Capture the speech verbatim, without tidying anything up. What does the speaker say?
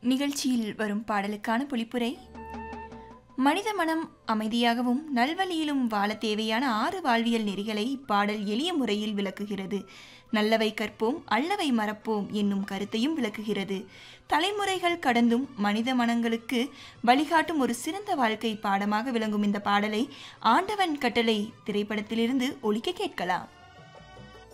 நிகழ்ச்சியில் வரும் பாடலுக்கான பொழிப்புரை. மனித மனம் அமைதியாகவும் நல்வழியிலும் வாழ தேவையான ஆறு வாழ்வியல் நெறிகளை இப்பாடல் எளிய முறையில் விளக்குகிறது. நல்லவை கற்போம், அல்லவை மறப்போம் என்னும் கருத்தையும் விளக்குகிறது. தலைமுறைகள் கடந்தும் மனித மனங்களுக்கு வழிகாட்டும் ஒரு சிறந்த வாழ்க்கை பாடமாக விளங்கும் இந்த பாடலை ஆண்டவன் கட்டளை திரைப்படத்திலிருந்து ஒலிக்க கேட்கலாம்.